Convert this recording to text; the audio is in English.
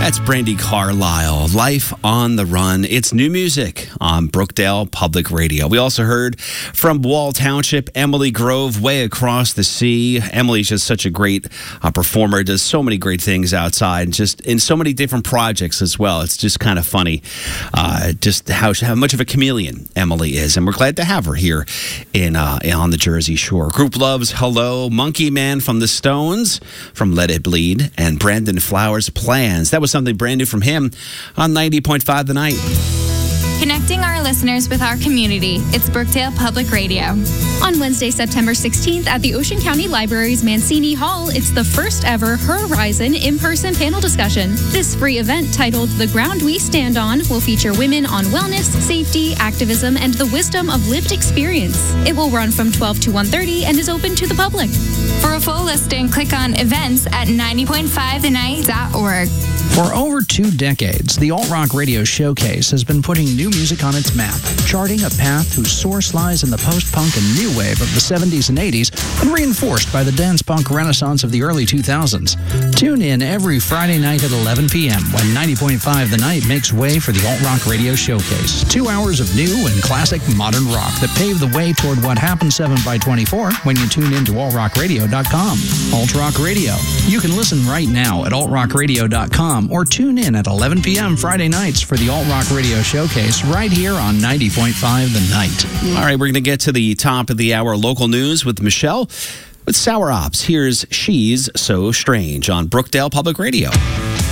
That's Brandi Carlile, Life on the Run. It's new music on Brookdale Public Radio. We also heard from Wall Township, Emily Grove, Way Across the Sea. Emily's just such a great performer, does so many great things outside, just in so many different projects as well. It's just kind of funny just how much of a chameleon Emily is. And we're glad to have her here on the Jersey Shore. Group loves Hello, Monkey Man from the Stones, from Let It Bleed, and Brandon Flowers' Plans. That was something brand new from him on 90.5 The Night. Connecting our listeners with our community. It's Brookdale Public Radio. On Wednesday, September 16th at the Ocean County Library's Mancini Hall, it's the first ever Horizon in-person panel discussion. This free event titled The Ground We Stand On will feature women on wellness, safety, activism, and the wisdom of lived experience. It will run from 12 to 1:30 and is open to the public. For a full listing, click on events at 90.5thenight.org. For over 2 decades, the Alt Rock Radio Showcase has been putting new music on its map, charting a path whose source lies in the post-punk and new wave of the 70s and 80s and reinforced by the dance-punk renaissance of the early 2000s. Tune in every Friday night at 11 p.m. when 90.5 The Night makes way for the Alt Rock Radio Showcase. 2 hours of new and classic modern rock that pave the way toward what happens 7x24 when you tune into altrockradio.com. Alt Rock Radio. You can listen right now at altrockradio.com or tune in at 11 p.m. Friday nights for the Alt Rock Radio Showcase right here on 90.5 The Night. All right, we're going to get to the top of the hour local news with Michelle with Sour Ops. Here's She's So Strange on Brookdale Public Radio.